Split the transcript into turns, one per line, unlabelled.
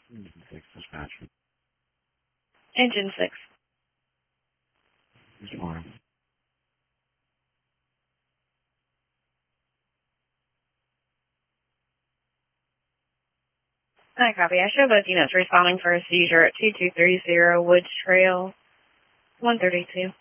Engine 6 dispatch.
Engine 6.
Mr. Warren.
Hi, copy. I show both units responding for a seizure at 2230 Woods Trail, 132.